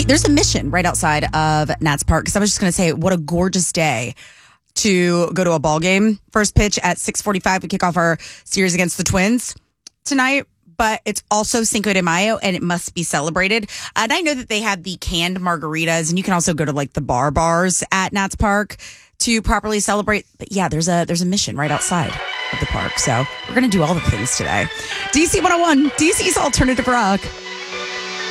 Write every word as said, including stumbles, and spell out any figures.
there's a mission right outside of Nats Park. Because I was just going to say, what a gorgeous day to go to a ball game. First pitch at six forty-five. We kick off our series against the Twins tonight. But it's also Cinco de Mayo, and it must be celebrated. And I know that they have the canned margaritas, and you can also go to like the bar bars at Nats Park to properly celebrate. But yeah, there's a there's a mission right outside of the park. So we're going to do all the things today. D C one oh one, D C's Alternative Rock.